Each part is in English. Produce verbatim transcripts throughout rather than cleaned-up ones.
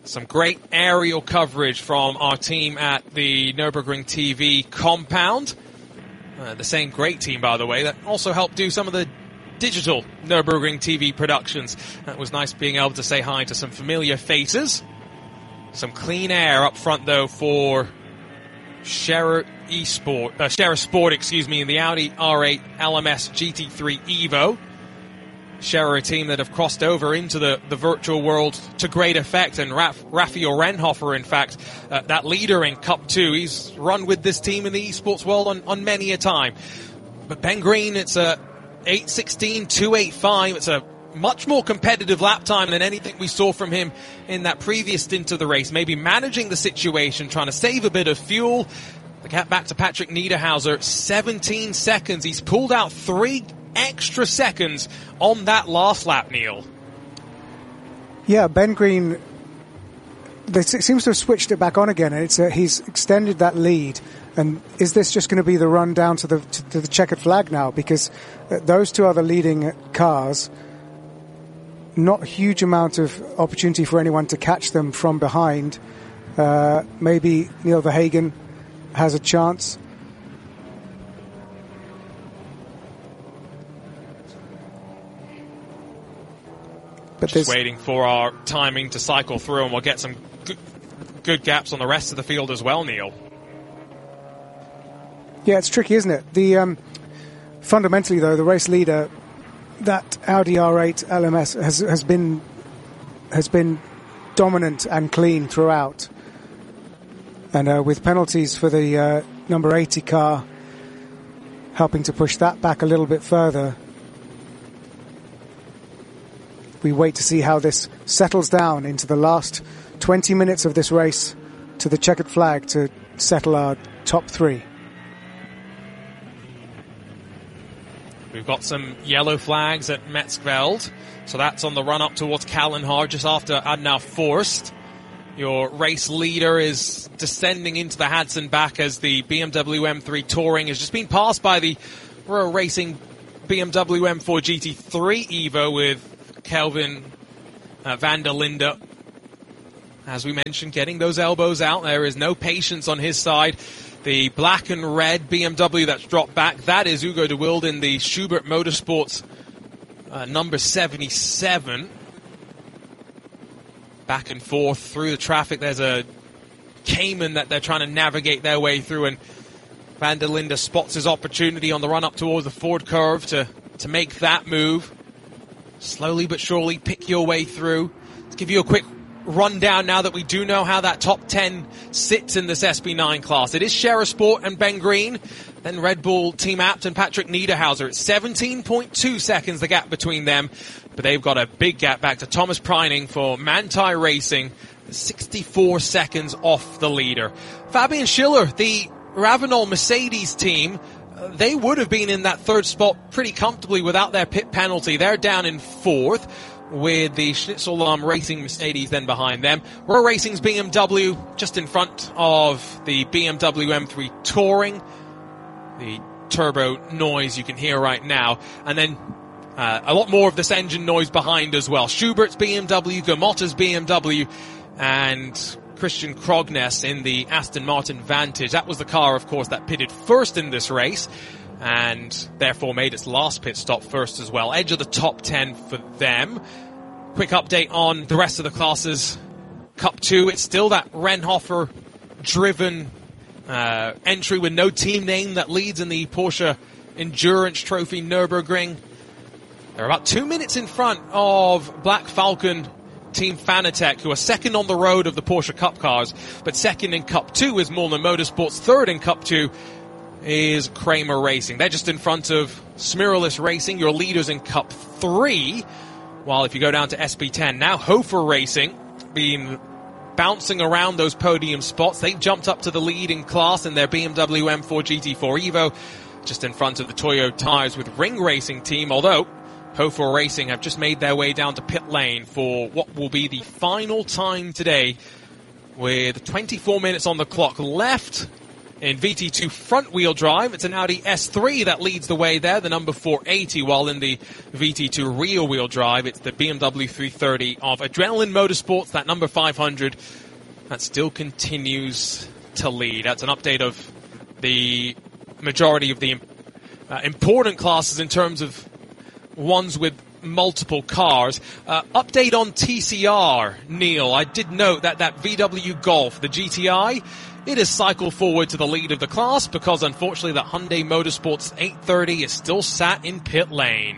Some great aerial coverage from our team at the Nürburgring T V compound. Uh, the same great team, by the way, that also helped do some of the digital Nürburgring T V productions. It was nice being able to say hi to some familiar faces. Some clean air up front, though, for Scherer eSport, uh, Scherer Sport, excuse me, in the Audi R eight L M S G T three Evo. Scherer, a team that have crossed over into the, the virtual world to great effect, and Raf, Raphael Renhofer, in fact, uh, that leader in Cup two, he's run with this team in the esports world on, on many a time. But Ben Green, it's a eight sixteen two eighty-five, it's a much more competitive lap time than anything we saw from him in that previous stint of the race. Maybe managing the situation, trying to save a bit of fuel. The gap back to Patrick Niederhauser, seventeen seconds. He's pulled out three extra seconds on that last lap, Neil. Yeah, Ben Green, it seems to have switched it back on again. It's a, he's extended that lead. And is this just going to be the run down to the, to the checkered flag now? Because those two other leading cars, not a huge amount of opportunity for anyone to catch them from behind. Uh, maybe Neil Verhagen has a chance. But just waiting for our timing to cycle through, and we'll get some good, good gaps on the rest of the field as well, Neil. Yeah, it's tricky, isn't it? The um, fundamentally, though, the race leader, that Audi R eight L M S has has been has been dominant and clean throughout, and uh, with penalties for the uh, number eighty car helping to push that back a little bit further. We wait to see how this settles down into the last twenty minutes of this race to the checkered flag to settle our top three. We've got some yellow flags at Metzgveld, so that's on the run up towards Kallenhard just after Adnaf Forst. Your race leader is descending into the Hudson back as the B M W M three Touring has just been passed by the Royal Racing B M W M four G T three Evo with Kelvin uh, van der Linde. As we mentioned, getting those elbows out. There is no patience on his side. The black and red B M W that's dropped back, that is Hugo de Wilden, the Schubert Motorsports uh, number seventy-seven. Back and forth through the traffic. There's a Cayman that they're trying to navigate their way through, and van der Linde spots his opportunity on the run up towards the Ford curve to, to make that move. Slowly but surely pick your way through. Let's give you a quick rundown now that we do know how that top ten sits in this S B nine class. It is Scherer Sport and Ben Green, then Red Bull Team Abt and Patrick Niederhauser. It's seventeen point two seconds the gap between them, but they've got a big gap back to Thomas Preining for Manthey Racing, sixty-four seconds off the leader. Fabian Schiller, the Ravenol Mercedes team, they would have been in that third spot pretty comfortably without their pit penalty. They're down in fourth, with the Schnitzel-Lahm Racing Mercedes then behind them. Royal Racing's B M W just in front of the B M W M three Touring. The turbo noise you can hear right now. And then uh, a lot more of this engine noise behind as well. Schubert's B M W, Gamotta's B M W, and Christian Krognes in the Aston Martin Vantage. That was the car, of course, that pitted first in this race, and therefore made its last pit stop first as well. Edge of the top ten for them. Quick update on the rest of the classes. Cup two, it's still that Renhofer-driven uh, entry with no team name that leads in the Porsche Endurance Trophy Nürburgring. They're about two minutes in front of Black Falcon Team Fanatec, who are second on the road of the Porsche Cup cars, but second in Cup two is Molnar Motorsports. Third in Cup two is Kramer Racing. They're just in front of Smiralis Racing, your leaders in Cup three. While if you go down to S B ten, now Hofer Racing, been bouncing around those podium spots. They've jumped up to the leading class in their B M W M four G T four Evo, just in front of the Toyo Tires with Ring Racing team, although Hofer Racing have just made their way down to pit lane for what will be the final time today, with twenty-four minutes on the clock left In V T two front-wheel drive, it's an Audi S three that leads the way there, the number four eighty, while in the V T two rear-wheel drive, it's the B M W three thirty of Adrenaline Motorsports, that number five hundred, that still continues to lead. That's an update of the majority of the uh, important classes in terms of ones with multiple cars. Uh, update on T C R, Neil. I did note that that V W Golf, the G T I, it has cycled forward to the lead of the class because, unfortunately, the Hyundai Motorsports eight thirty is still sat in pit lane.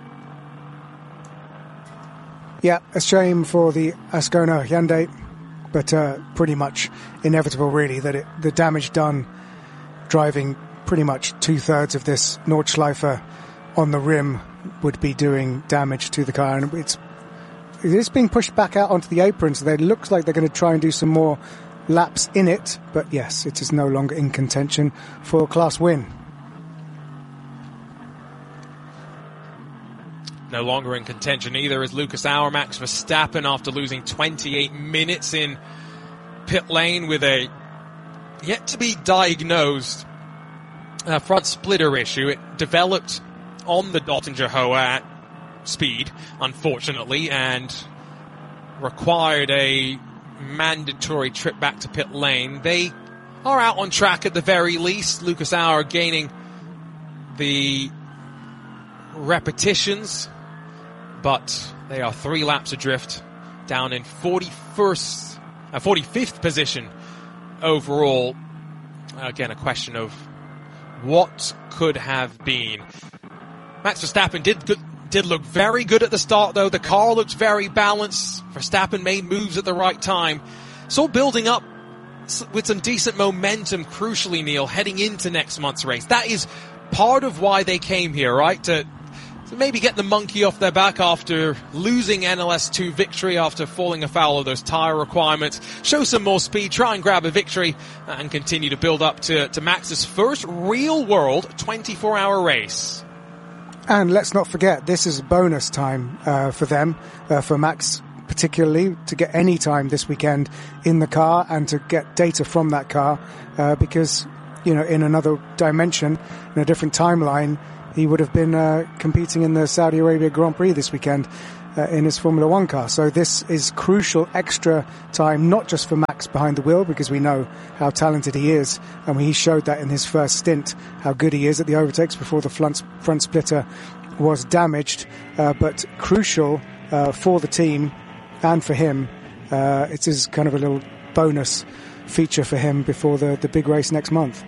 Yeah, a shame for the Ascona Hyundai, but uh, pretty much inevitable, really, that it, the damage done driving pretty much two-thirds of this Nordschleife on the rim would be doing damage to the car, and it's it is being pushed back out onto the apron, so it looks like they're going to try and do some more laps in it, but yes, it is no longer in contention for a class win. No longer in contention either is Lucas Auer. Max Verstappen, after losing twenty-eight minutes in pit lane with a yet to be diagnosed uh, front splitter issue. It developed on the Dottinger Hoa at speed, unfortunately, and required a mandatory trip back to pit lane. They are out on track at the very least. Lucas Auer gaining the repetitions, but they are three laps adrift, down in forty-first, uh, forty-fifth position overall. Again, a question of what could have been. Max Verstappen did good, did look very good at the start, though. The car looked very balanced. Verstappen made moves at the right time. So building up with some decent momentum, crucially, Neil, heading into next month's race. That is part of why they came here, right? To, to maybe get the monkey off their back after losing N L S two victory, after falling afoul of those tyre requirements, show some more speed, try and grab a victory, and continue to build up to, to Max's first real-world twenty-four hour race. And let's not forget, this is bonus time uh, for them, uh, for Max particularly, to get any time this weekend in the car and to get data from that car, uh, because, you know, in another dimension, in a different timeline, he would have been uh, competing in the Saudi Arabia Grand Prix this weekend uh, in his Formula One car. So this is crucial extra time, not just for Max behind the wheel, because we know how talented he is, and he showed that in his first stint, how good he is at the overtakes before the front, front splitter was damaged, uh, but crucial uh, for the team and for him. Uh, it is kind of a little bonus feature for him before the, the big race next month.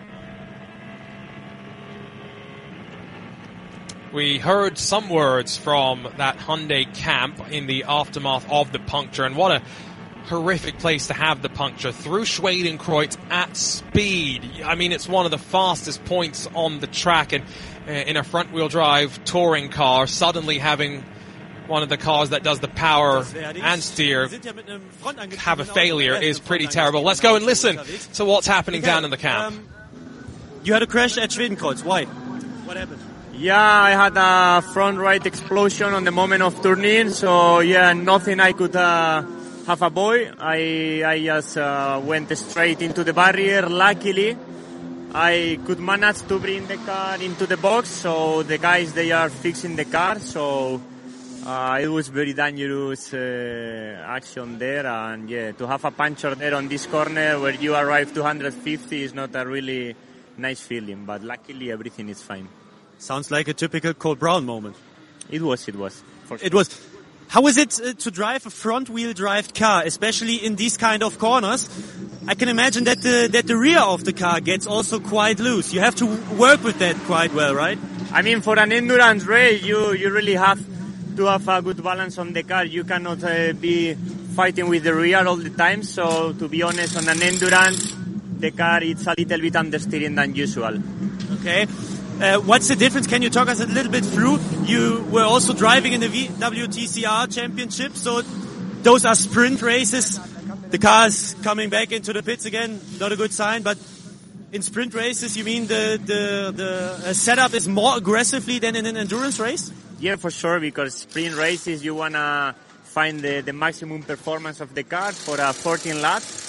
We heard some words from that Hyundai camp in the aftermath of the puncture, and what a horrific place to have the puncture, through Schwedenkreuz at speed. I mean, it's one of the fastest points on the track, and uh, in a front-wheel drive touring car, suddenly having one of the cars that does the power and steer have a failure is pretty terrible. Let's go and listen to what's happening down in the camp. Um, you had a crash at Schwedenkreuz. Why? What happened? Yeah, I had a front right explosion on the moment of turning, so yeah, nothing I could uh, have avoided. I I just uh, went straight into the barrier. Luckily, I could manage to bring the car into the box, so the guys, they are fixing the car, so uh, it was very dangerous uh, action there, and yeah, to have a puncture there on this corner where you arrive two hundred fifty is not a really nice feeling, but luckily everything is fine. Sounds like a typical Cole Brown moment. It was, it was. For sure. It was. How is it uh, to drive a front-wheel drive car, especially in these kind of corners? I can imagine that the that the rear of the car gets also quite loose. You have to work with that quite well, right? I mean, for an endurance race, you, you really have to have a good balance on the car. You cannot uh, be fighting with the rear all the time. So, to be honest, on an endurance, the car is a little bit understeering than usual. Okay. Uh, what's the difference? Can you talk us a little bit through? You were also driving in the V W T C R Championship, so those are sprint races. The car is coming back into the pits again, not a good sign, but in sprint races, you mean the the, the uh, setup is more aggressively than in an endurance race? Yeah, for sure, because sprint races, you want to find the, the maximum performance of the car for a fourteen lap.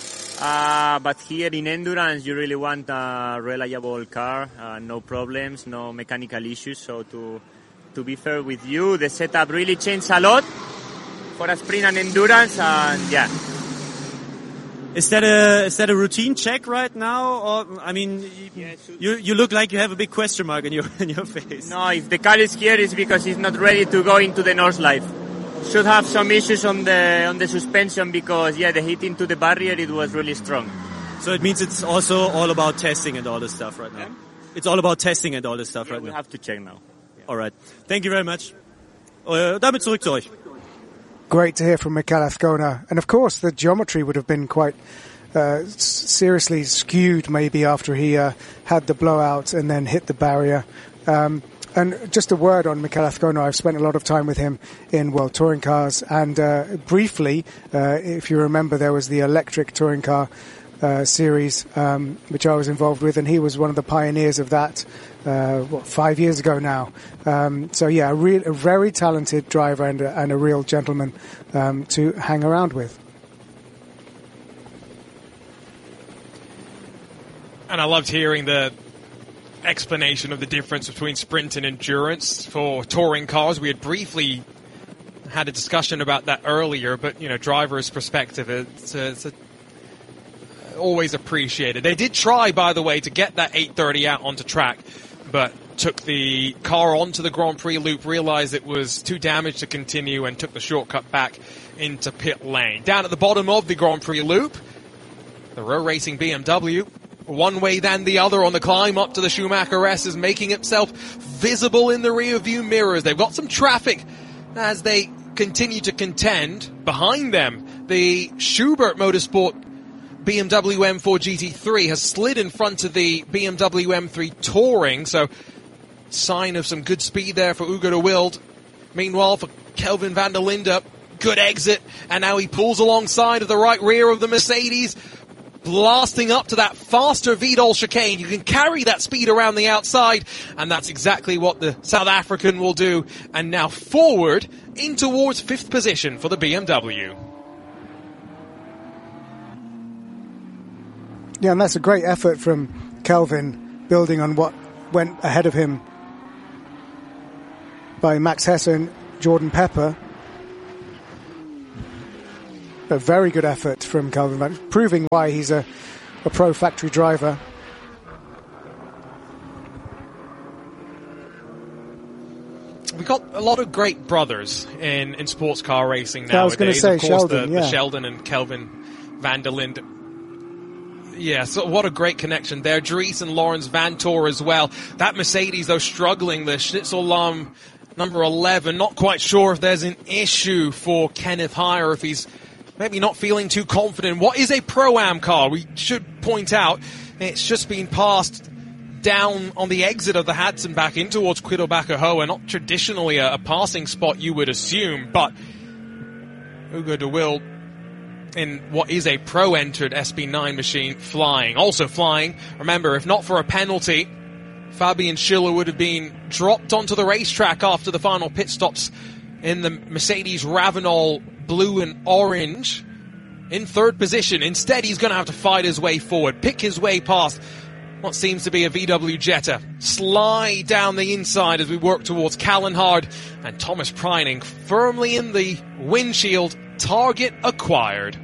Uh, but here in endurance, you really want a reliable car, uh, no problems, no mechanical issues. So to to be fair with you, the setup really changed a lot for a sprint and endurance, and yeah. Is that a is that a routine check right now, or I mean, Yeah, you you look like you have a big question mark in your in your face. No, if the car is here, it's because it's not ready to go into the North Life. Should have some issues on the on the suspension because yeah, the hit into the barrier, it was really strong. So it means it's also all about testing and all this stuff right now. Yeah. It's all about testing and all this stuff Yeah, right we now. have to check now. All right. Thank you very much. Uh, damit zurück zu euch. Great to hear from Mikel Azcona. And of course, the geometry would have been quite uh, s- seriously skewed maybe after he uh, had the blowout and then hit the barrier. Um, and just a word on Mikel Azcona. I've spent a lot of time with him in World Touring Cars. And uh, briefly, uh, if you remember, there was the electric touring car uh, series, um, which I was involved with, and he was one of the pioneers of that. Uh, what, five years ago now. Um, so yeah, a, real, a very talented driver and a, and a real gentleman um, to hang around with. And I loved hearing the explanation of the difference between sprint and endurance for touring cars. We had briefly had a discussion about that earlier, but you know, driver's perspective, it's, a, it's a, always appreciated. They did try, by the way, to get that eight thirty out onto track, but took the car onto the Grand Prix loop, realized it was too damaged to continue, and took the shortcut back into pit lane. Down at the bottom of the Grand Prix loop, the Row Racing B M W, one way than the other on the climb up to the Schumacher S, is making itself visible in the rear view mirrors. They've got some traffic as they continue to contend. Behind them, the Schubert Motorsport B M W M four G T three has slid in front of the B M W M three Touring, so sign of some good speed there for Hugo de Wilde. Meanwhile, for Kelvin van der Linde, good exit, and now he pulls alongside of the right rear of the Mercedes, blasting up to that faster Vidal chicane. You can carry that speed around the outside, and that's exactly what the South African will do. And now forward in towards fifth position for the B M W. Yeah, and that's a great effort from Kelvin, building on what went ahead of him by Max Hesse, Jordan Pepper. A very good effort from Kelvin, proving why he's a, a pro factory driver. We've got a lot of great brothers in, in sports car racing nowadays. I was going to say of course, Sheldon, the, yeah. the Sheldon and Kelvin van der Linde. Yeah, so what a great connection there. Dries and Lawrence Vantor as well. That Mercedes, though, struggling. The Schnitzel Lam number eleven, not quite sure if there's an issue for Kenneth Heyer, if he's maybe not feeling too confident. What is a Pro-Am car? We should point out it's just been passed down on the exit of the Hudson back in towards Quiddelbacher-Hoa, not traditionally a, a passing spot you would assume, but Hugo de Wilde in what is a pro-entered S B nine machine flying. Also flying, remember, if not for a penalty, Fabian Schiller would have been dropped onto the racetrack after the final pit stops in the Mercedes Ravenol blue and orange in third position. Instead, he's going to have to fight his way forward, pick his way past what seems to be a V W Jetta, slide down the inside as we work towards Callenhard, and Thomas Preining firmly in the windshield, target acquired.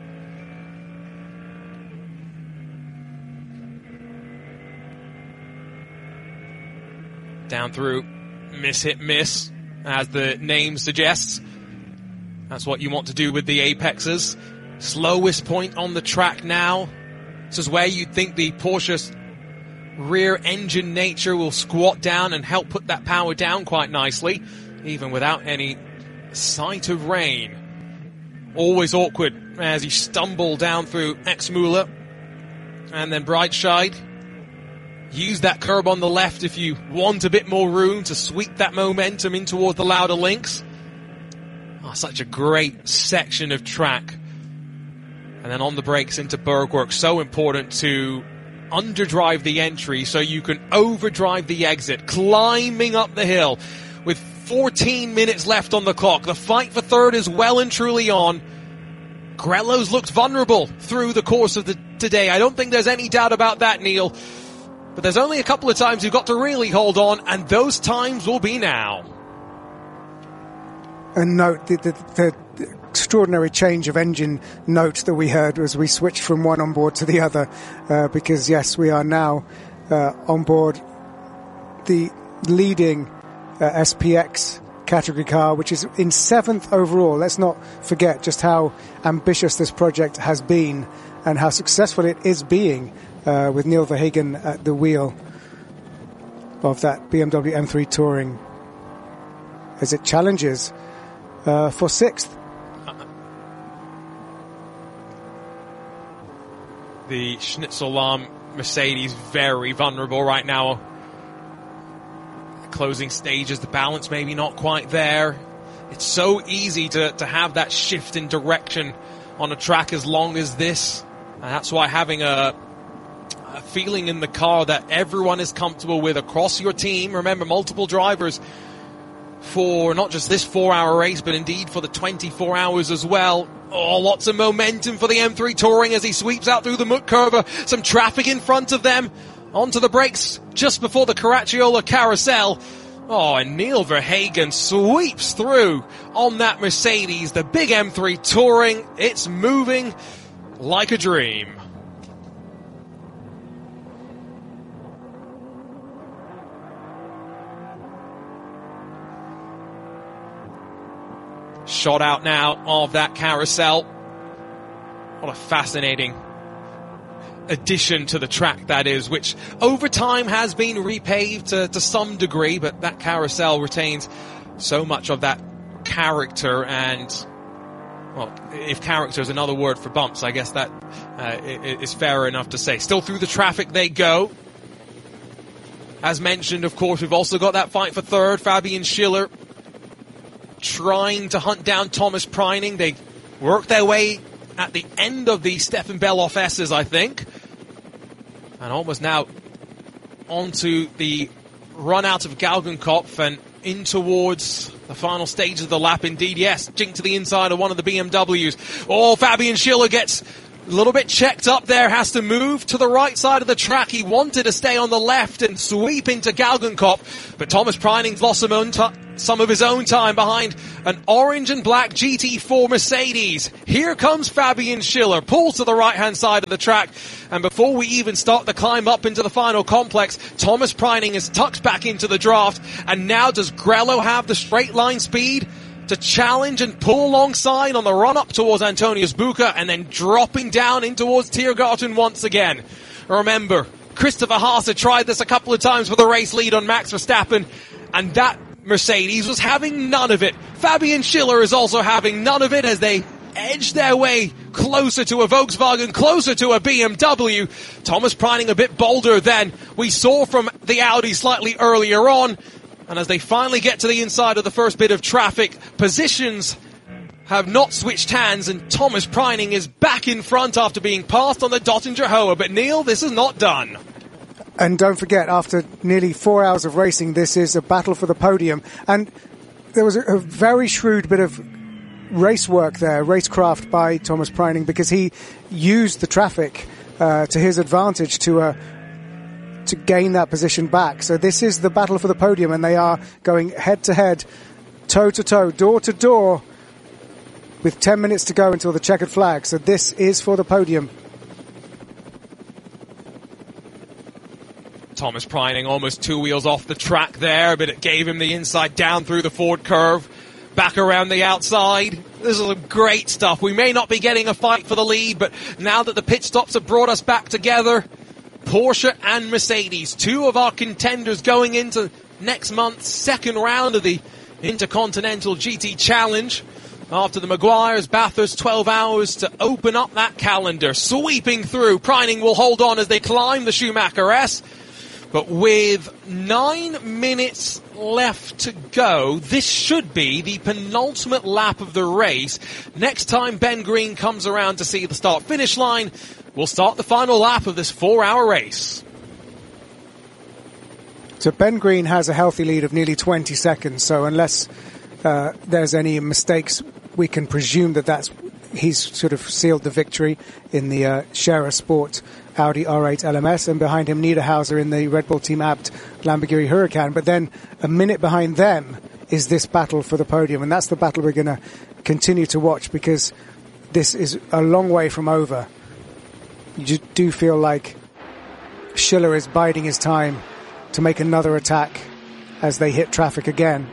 Down through, miss hit miss, as the name suggests. That's what you want to do with the Apexes. Slowest point on the track now. This is where you'd think the Porsche's rear engine nature will squat down and help put that power down quite nicely, even without any sight of rain. Always awkward as you stumble down through Exmüller. And then Breitscheid. Use that curb on the left if you want a bit more room to sweep that momentum in toward the Lauda links. Oh, such a great section of track. And then on the brakes into Bergwerk. So important to underdrive the entry so you can overdrive the exit. Climbing up the hill with fourteen minutes left on the clock. The fight for third is well and truly on. Grello's looked vulnerable through the course of the today. I don't think there's any doubt about that, Neil. But there's only a couple of times you've got to really hold on, and those times will be now. And note the, the, the extraordinary change of engine note that we heard as we switched from one onboard to the other, uh, because yes, we are now uh, on board the leading uh, S P X category car, which is in seventh overall. Let's not forget just how ambitious this project has been and how successful it is being, uh, with Neil Verhagen at the wheel of that B M W M three Touring as it challenges uh, for sixth. The Schnitzel-Lahm Mercedes very vulnerable right now. Closing stages, the balance maybe not quite there. It's so easy to, to have that shift in direction on a track as long as this. And that's why having a, a feeling in the car that everyone is comfortable with across your team, remember multiple drivers for not just this four-hour race, but indeed for the twenty-four hours as well. Oh, lots of momentum for the M three Touring as he sweeps out through the Mutt Curve. Some traffic in front of them. Onto the brakes just before the Caracciola carousel. Oh, and Neil Verhagen sweeps through on that Mercedes, the big M three Touring. It's moving like a dream. Shot out now of that carousel. What a fascinating addition to the track that is, which over time has been repaved to, to some degree, but that carousel retains so much of that character. And, well, if character is another word for bumps, I guess that uh, is fair enough to say. Still through the traffic they go. As mentioned, of course, we've also got that fight for third. Fabian Schiller trying to hunt down Thomas Preining. They work their way at the end of the Stefan Bellof S's, I think. And almost now onto the run out of Galgenkopf and in towards the final stage of the lap. Indeed, yes, jink to the inside of one of the B M Ws. Oh, Fabian Schiller gets a little bit checked up there, has to move to the right side of the track. He wanted to stay on the left and sweep into Galgenkopf, but Thomas Preining's lost some, own t- some of his own time behind an orange and black G T four Mercedes. Here comes Fabian Schiller, pulls to the right-hand side of the track, and before we even start the climb up into the final complex, Thomas Preining is tucked back into the draft, and now does Grello have the straight line speed to challenge and pull alongside on the run up towards Antonius Bucher, and then dropping down in towards Tiergarten once again? Remember, Christopher Haas had tried this a couple of times for the race lead on Max Verstappen, and that Mercedes was having none of it. Fabian Schiller is also having none of it as they edge their way closer to a Volkswagen, closer to a B M W. Thomas Preining a bit bolder than we saw from the Audi slightly earlier on. And as they finally get to the inside of the first bit of traffic, positions have not switched hands, and Thomas Preining is back in front after being passed on the Dottinger Hoa. But Neil, this is not done. And don't forget, after nearly four hours of racing, this is a battle for the podium. And there was a, a very shrewd bit of race work there, racecraft by Thomas Preining, because he used the traffic uh, to his advantage to uh, to gain that position back. So this is the battle for the podium, and they are going head-to-head, toe-to-toe, door-to-door, with ten minutes to go until the checkered flag. So this is for the podium. Thomas Preining almost two wheels off the track there, but it gave him the inside down through the Ford curve, back around the outside. This is some great stuff. We may not be getting a fight for the lead, but now that the pit stops have brought us back together, Porsche and Mercedes, two of our contenders going into next month's second round of the Intercontinental G T Challenge. After the Maguires, Bathurst, twelve hours to open up that calendar. Sweeping through, Preining will hold on as they climb the Schumacher S. But with nine minutes left to go, this should be the penultimate lap of the race. Next time Ben Green comes around to see the start-finish line, we'll start the final lap of this four-hour race. So Ben Green has a healthy lead of nearly twenty seconds, so unless uh, there's any mistakes, we can presume that that's he's sort of sealed the victory in the uh, Scherer Sport Audi R eight L M S, and behind him Niederhauser in the Red Bull Team Abt Lamborghini Huracan. But then a minute behind them is this battle for the podium, and that's the battle we're going to continue to watch, because this is a long way from over. You do feel like Schiller is biding his time to make another attack as they hit traffic again.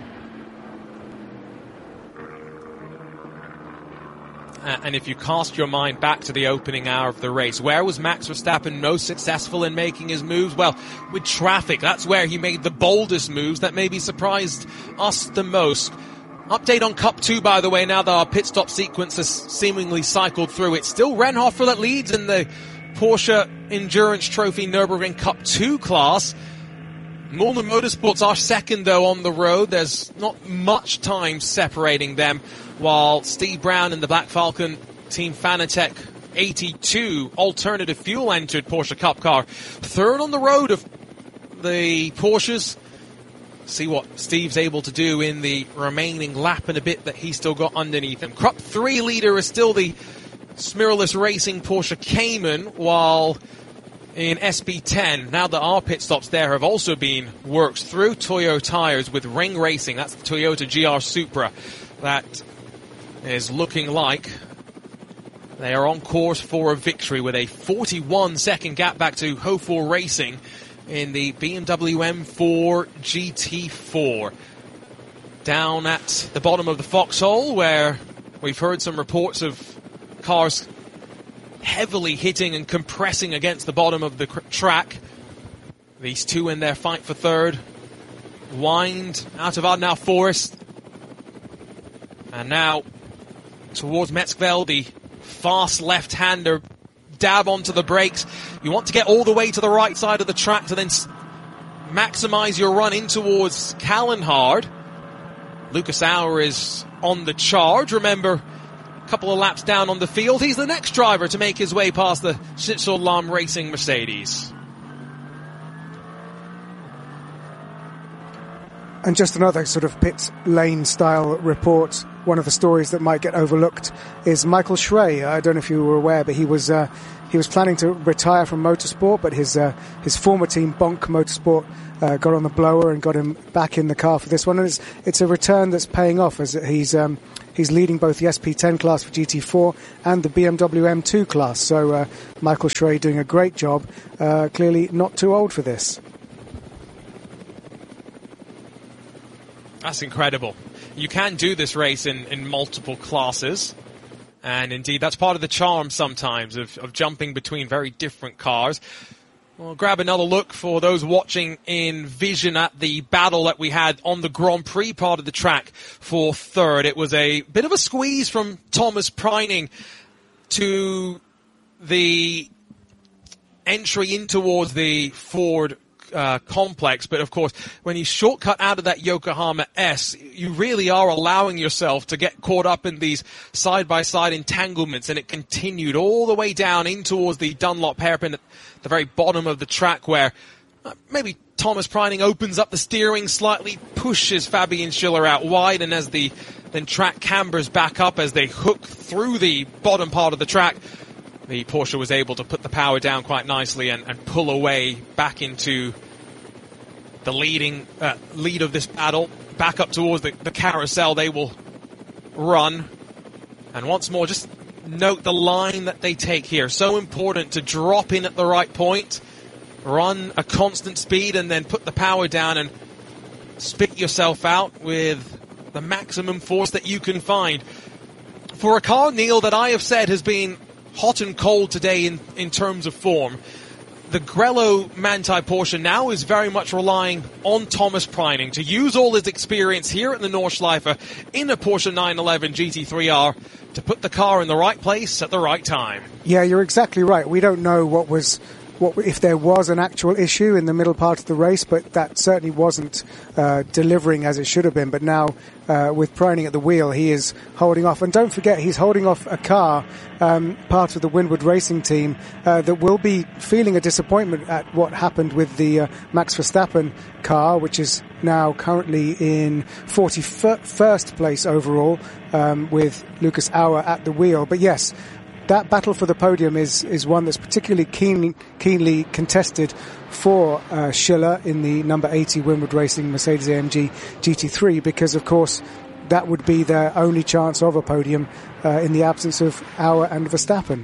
And if you cast your mind back to the opening hour of the race, where was Max Verstappen most successful in making his moves? Well, with traffic, that's where he made the boldest moves that maybe surprised us the most. Update on Cup two, by the way, now that our pit stop sequence has seemingly cycled through. It's still Rennhofer that leads in the Porsche Endurance Trophy Nürburgring Cup two class. Mühlner Motorsports are second, though, on the road. There's not much time separating them, while Steve Brown in the Black Falcon Team Fanatec eighty-two alternative fuel entered Porsche Cup car. Third on the road of the Porsches. See what Steve's able to do in the remaining lap and a bit that he's still got underneath him. Cup three leader is still the Smiralist Racing Porsche Cayman, while in S P ten, now that our pit stops there have also been worked through, Toyo Tires with Ring Racing. That's the Toyota G R Supra. That is looking like they are on course for a victory with a forty-one second gap back to Hofor Racing in the B M W M four G T four. Down at the bottom of the foxhole, where we've heard some reports of cars heavily hitting and compressing against the bottom of the track. These two in their fight for third wind out of Ardnau Forest. And now towards Metzgveld, the fast left-hander, dab onto the brakes. You want to get all the way to the right side of the track to then s- maximize your run in towards Kallenhard. Lucas Auer is on the charge. Remember, a couple of laps down on the field. He's the next driver to make his way past the Schnitzel Lahm Racing Mercedes. And just another sort of pit lane style report. One of the stories that might get overlooked is Michael Schrey. I don't know if you were aware, but he was uh, he was planning to retire from motorsport, but his uh, his former team Bonk Motorsport uh, got on the blower and got him back in the car for this one. And it's it's a return that's paying off, as he's um, he's leading both the S P ten class for G T four and the B M W M two class. So uh, Michael Schrey doing a great job. Uh, clearly not too old for this. That's incredible. You can do this race in, in multiple classes. And indeed, that's part of the charm sometimes of, of jumping between very different cars. We'll grab another look for those watching in vision at the battle that we had on the Grand Prix part of the track for third. It was a bit of a squeeze from Thomas Preining to the entry in towards the Ford Uh, complex, but of course when you shortcut out of that Yokohama S, you really are allowing yourself to get caught up in these side-by-side entanglements, and it continued all the way down in towards the Dunlop hairpin at the very bottom of the track, where uh, maybe Thomas Preining opens up the steering slightly, pushes Fabian Schiller out wide, and as the then track cambers back up as they hook through the bottom part of the track, the Porsche was able to put the power down quite nicely and, and pull away back into the leading uh, lead of this battle. Back up towards the, the carousel they will run. And once more, just note the line that they take here. So important to drop in at the right point, run a constant speed, and then put the power down and spit yourself out with the maximum force that you can find. For a car, Neil, that I have said has been hot and cold today in, in terms of form, the Grello Manthey Porsche now is very much relying on Thomas Preining to use all his experience here at the Nordschleife in a Porsche nine eleven G T three R to put the car in the right place at the right time. Yeah, you're exactly right. We don't know what was what if there was an actual issue in the middle part of the race, but that certainly wasn't uh, delivering as it should have been. But now, uh, with Preining at the wheel, he is holding off. And don't forget, he's holding off a car, um, part of the Windward Racing team, uh, that will be feeling a disappointment at what happened with the uh, Max Verstappen car, which is now currently in forty-first place overall, um, with Lucas Auer at the wheel. But yes, that battle for the podium is, is one that's particularly keen, keenly contested for uh, Schiller in the number eighty Windward Racing Mercedes-A M G G T three, because, of course, that would be their only chance of a podium uh, in the absence of Auer and Verstappen.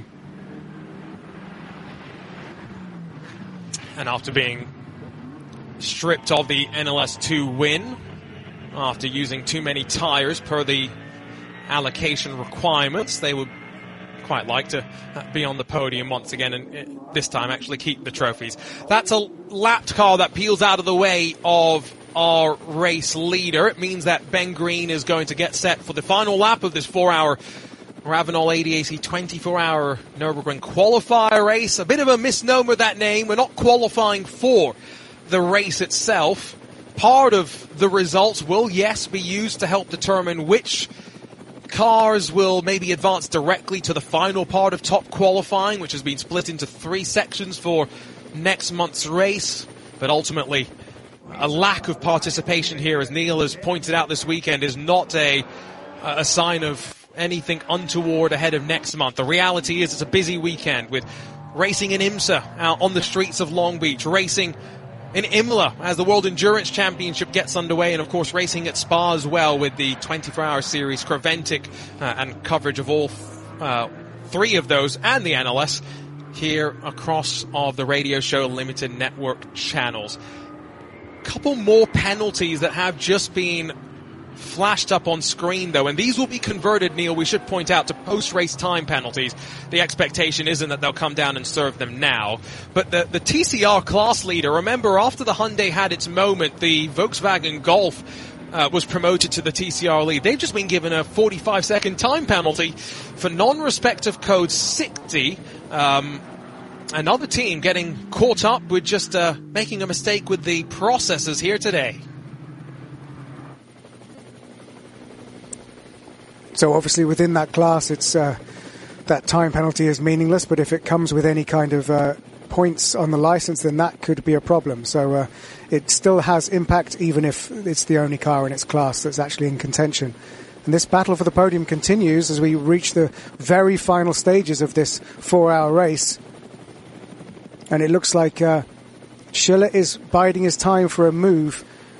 And after being stripped of the N L S two win, after using too many tyres per the allocation requirements, they would quite like to be on the podium once again, and this time actually keep the trophies. That's a lapped car that peels out of the way of our race leader. It means that Ben Green is going to get set for the final lap of this four-hour Ravenol A D A C twenty-four hour Nürburgring qualifier race. A bit of a misnomer, that name. We're not qualifying for the race itself. Part of the results will, yes, be used to help determine which cars will maybe advance directly to the final part of top qualifying, which has been split into three sections for next month's race. But ultimately, a lack of participation here, as Neil has pointed out this weekend, is not a a sign of anything untoward ahead of next month. The reality is it's a busy weekend with racing in IMSA out on the streets of Long Beach, racing in Imola as the World Endurance Championship gets underway, and of course racing at Spa as well with the twenty-four hour series, Creventic, uh, and coverage of all uh, three of those and the N L S here across of the Radio Show Limited Network channels. Couple more penalties that have just been flashed up on screen, though, and these will be converted, Neil, we should point out, to post-race time penalties. The expectation isn't that they'll come down and serve them now. But the, the T C R class leader, remember, after the Hyundai had its moment, the Volkswagen Golf uh, was promoted to the T C R lead. They've just been given a forty-five second time penalty for non-respect of code sixty. Um, another team getting caught up with just uh, making a mistake with the processors here today. So obviously within that class, it's uh, that time penalty is meaningless, but if it comes with any kind of uh, points on the license, then that could be a problem. So uh, it still has impact, even if it's the only car in its class that's actually in contention. And this battle for the podium continues as we reach the very final stages of this four-hour race. And it looks like uh, Schiller is biding his time for a move.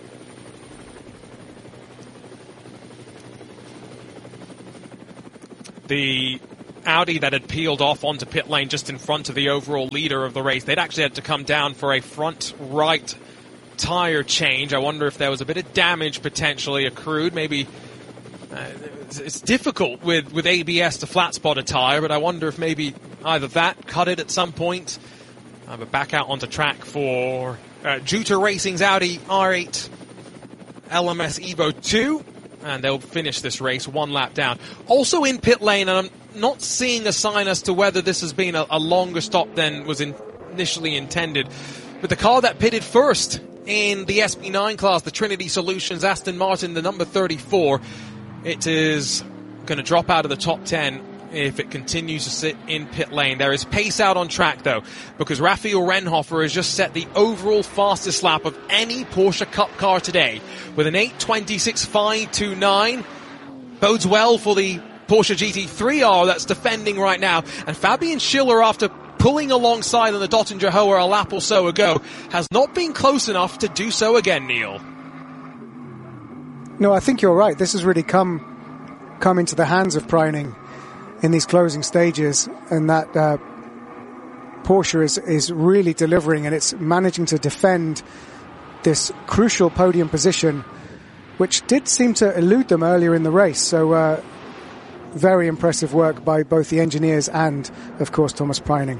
The Audi that had peeled off onto pit lane just in front of the overall leader of the race, they'd actually had to come down for a front right tyre change. I wonder if there was a bit of damage potentially accrued. Maybe uh, it's difficult with, with A B S to flat spot a tyre, but I wonder if maybe either that cut it at some point. Uh, but back out onto track for uh, Juter Racing's Audi R eight L M S Evo two. And they'll finish this race one lap down. Also in pit lane, and I'm not seeing a sign as to whether this has been a, a longer stop than was in, initially intended, but the car that pitted first in the S B nine class, the Trinity Solutions Aston Martin, the number thirty-four, it is going to drop out of the top ten if it continues to sit in pit lane. There is pace out on track, though, because Raphael Renhofer has just set the overall fastest lap of any Porsche Cup car today with an eight twenty-six point five two nine. Bodes well for the Porsche G T three R that's defending right now. And Fabian Schiller, after pulling alongside on the Dottinger Hoher a lap or so ago, has not been close enough to do so again, Neil. No, I think you're right. This has really come come into the hands of Preining in these closing stages, and that uh, Porsche is, is really delivering, and it's managing to defend this crucial podium position, which did seem to elude them earlier in the race. So uh, very impressive work by both the engineers and, of course, Thomas Preining.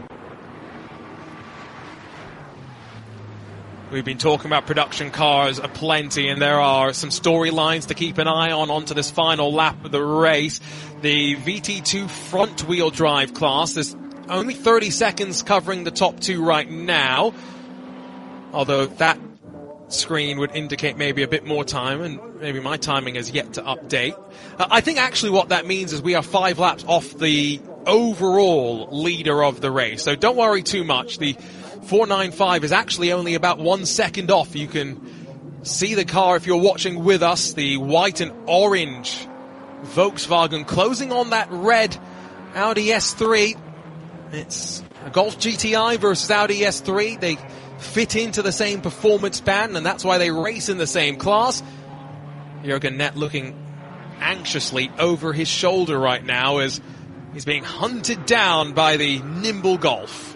We've been talking about production cars aplenty, and there are some storylines to keep an eye on onto this final lap of the race. The V T two front-wheel drive class, this only thirty seconds covering the top two right now, although that screen would indicate maybe a bit more time, and maybe my timing is yet to update. Uh, I think actually what that means is we are five laps off the overall leader of the race, so don't worry too much. The four ninety-five is actually only about one second off. You can see the car if you're watching with us, the white and orange Volkswagen closing on that red Audi S three. It's a Golf G T I versus Audi S three. They fit into the same performance band, and that's why they race in the same class. Jürgen Nett looking anxiously over his shoulder right now as he's being hunted down by the nimble Golf.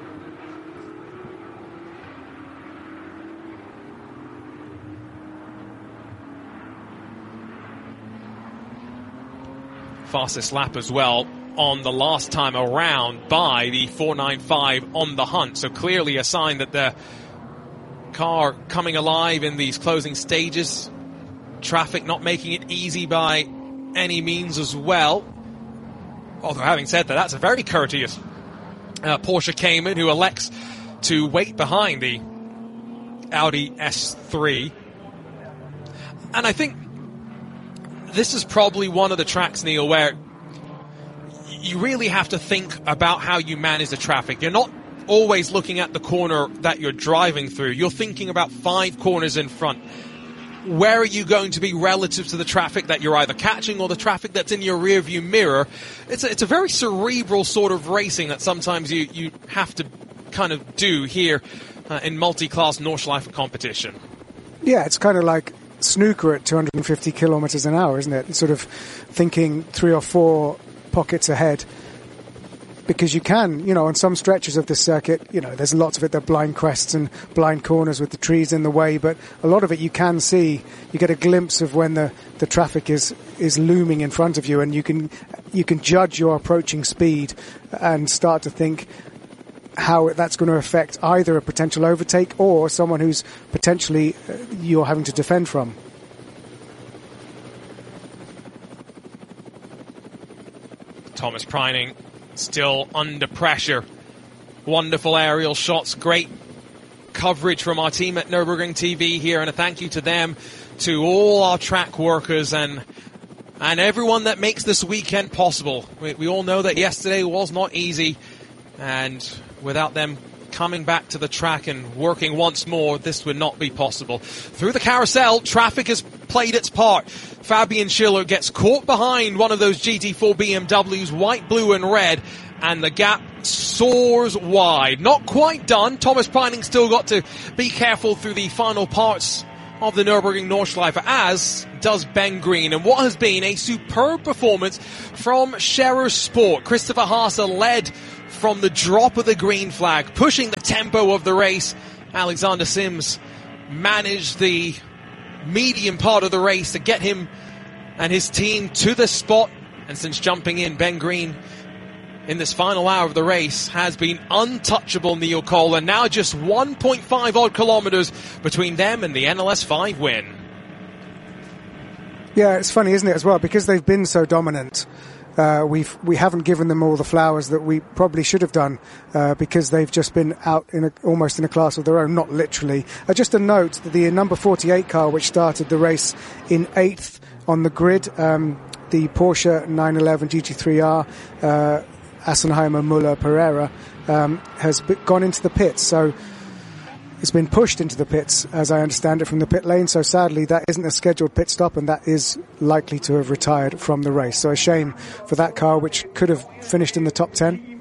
Fastest lap as well on the last time around by the four ninety-five on the hunt. So clearly a sign that the car coming alive in these closing stages. Traffic not making it easy by any means as well. Although having said that, that's a very courteous uh, Porsche Cayman who elects to wait behind the Audi S three. And I think this is probably one of the tracks, Neil, where you really have to think about how you manage the traffic. You're not always looking at the corner that you're driving through. You're thinking about five corners in front. Where are you going to be relative to the traffic that you're either catching or the traffic that's in your rearview mirror? It's a, it's a very cerebral sort of racing that sometimes you, you have to kind of do here uh, in multi-class Nordschleife competition. Yeah, it's kind of like snooker at two hundred fifty kilometers an hour, isn't it? It's sort of thinking three or four pockets ahead. Because you can, you know, on some stretches of the circuit, you know, there's lots of it that are blind crests and blind corners with the trees in the way, but a lot of it you can see, you get a glimpse of when the, the traffic is, is looming in front of you, and you can, you can judge your approaching speed and start to think how that's going to affect either a potential overtake or someone who's potentially uh, you're having to defend from. Thomas Preining still under pressure. Wonderful aerial shots, great coverage from our team at Nürburgring T V here, and a thank you to them, to all our track workers and and everyone that makes this weekend possible. We, we all know that yesterday was not easy, and without them coming back to the track and working once more, this would not be possible. Through the carousel, traffic has played its part. Fabian Schiller gets caught behind one of those G T four B M Ws, white, blue and red, and the gap soars wide. Not quite done. Thomas Preining still got to be careful through the final parts of the Nürburgring Nordschleife, as does Ben Green. And what has been a superb performance from Scherer Sport. Christopher Haase led from the drop of the green flag, pushing the tempo of the race. Alexander Sims managed the medium part of the race to get him and his team to the spot. And since jumping in, Ben Green in this final hour of the race has been untouchable, Neil Cole, and now just one point five odd kilometers between them and the N L S five win. Yeah, it's funny, isn't it, as well, because they've been so dominant. Uh, we've we haven't given them all the flowers that we probably should have done, uh, because they've just been out in a, almost in a class of their own, not literally. Uh, just a note that the number forty-eight car, which started the race in eighth on the grid, um, the Porsche nine eleven G T three R, uh, Assenheimer Muller Pereira, um, has b- gone into the pits. So it's been pushed into the pits, as I understand it, from the pit lane. So sadly, that isn't a scheduled pit stop, and that is likely to have retired from the race. So a shame for that car, which could have finished in the top ten.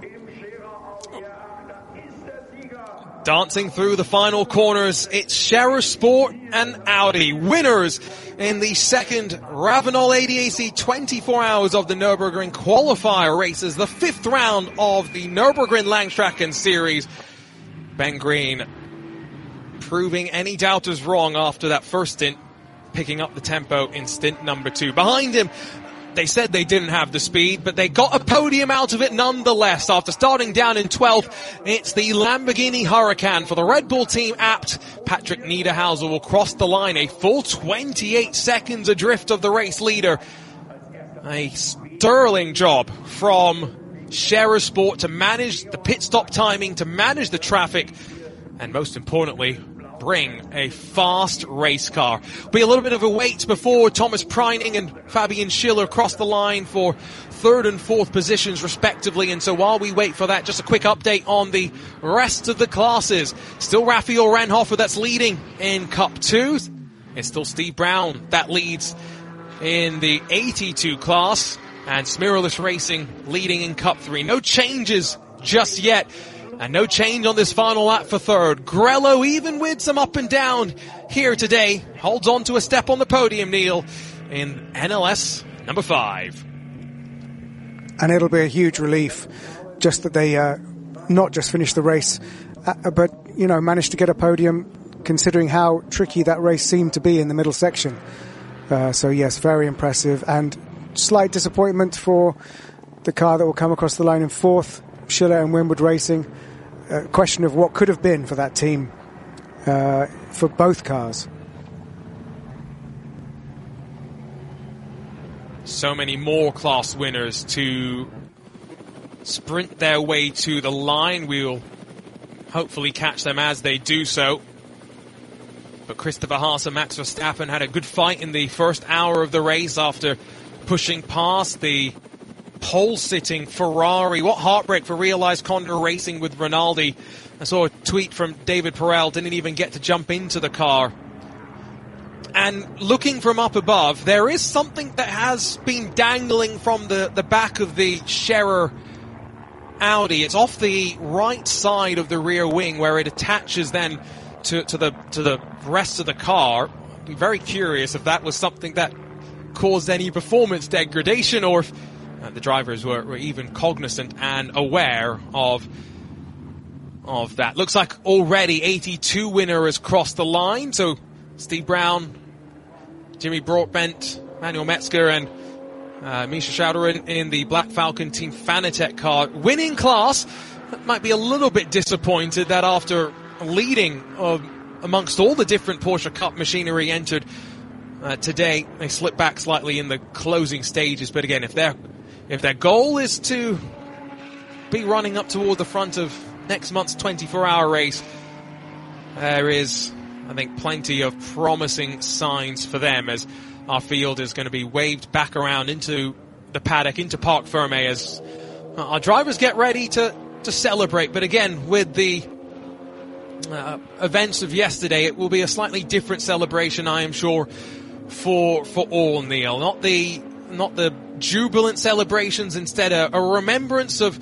Dancing through the final corners, it's Scherer Sport and Audi, winners in the second Ravenol A D A C twenty-four hours of the Nürburgring qualifier races, the fifth round of the Nürburgring Langstracken series. Ben Green proving any doubters wrong after that first stint, picking up the tempo in stint number two. Behind him, they said they didn't have the speed, but they got a podium out of it nonetheless. After starting down in twelfth, it's the Lamborghini Huracan for the Red Bull team apt. Patrick Niederhauser will cross the line, a full twenty-eight seconds adrift of the race leader. A sterling job from Scherer Sport to manage the pit stop timing, to manage the traffic, and most importantly, bring a fast race car. Be a little bit of a wait before Thomas Preining and Fabian Schiller cross the line for third and fourth positions respectively. And so while we wait for that, just a quick update on the rest of the classes. Still Raphael Renhofer that's leading in Cup two. It's still Steve Brown that leads in the eighty-two class, and Smiralus Racing leading in Cup three. No changes just yet. And no change on this final lap for third. Grello, even with some up and down here today, holds on to a step on the podium, Neil, in N L S number five. And it'll be a huge relief just that they uh, not just finished the race, uh, but, you know, managed to get a podium, considering how tricky that race seemed to be in the middle section. Uh, so, yes, very impressive. And slight disappointment for the car that will come across the line in fourth, Schiller and Winward Racing. A question of what could have been for that team, uh, for both cars. So many more class winners to sprint their way to the line. We'll hopefully catch them as they do so. But Christopher Haas and Max Verstappen had a good fight in the first hour of the race after pushing past the pole-sitting Ferrari. What heartbreak for Realized Condor Racing with Rinaldi. I saw a tweet from David Perel, didn't even get to jump into the car. And looking from up above, there is something that has been dangling from the, the back of the Scherer Audi. It's off the right side of the rear wing where it attaches then to, to the to the rest of the car. I'd be very curious if that was something that caused any performance degradation, or if Uh, the drivers were, were even cognizant and aware of of that. Looks like already eighty-two winner has crossed the line. So Steve Brown, Jimmy Broadbent, Manuel Metzger, and uh, Misha Schauder in, in the Black Falcon Team Fanatec car. Winning class. Might be a little bit disappointed that after leading uh, amongst all the different Porsche Cup machinery entered uh, today, they slipped back slightly in the closing stages. But again, if they're If their goal is to be running up toward the front of next month's twenty-four hour race, there is, I think, plenty of promising signs for them, as our field is going to be waved back around into the paddock, into Parc Fermé, as our drivers get ready to, to celebrate. But again, with the uh, events of yesterday, it will be a slightly different celebration, I am sure, for for all, Neil. Not the not the jubilant celebrations, instead a, a remembrance of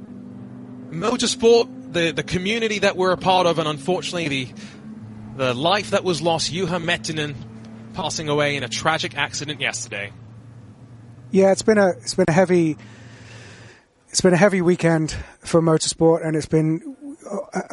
motorsport, the, the community that we're a part of, and unfortunately the the life that was lost, Juha Mettinen passing away in a tragic accident yesterday. Yeah, it's been a it's been a heavy it's been a heavy weekend for motorsport, and it's been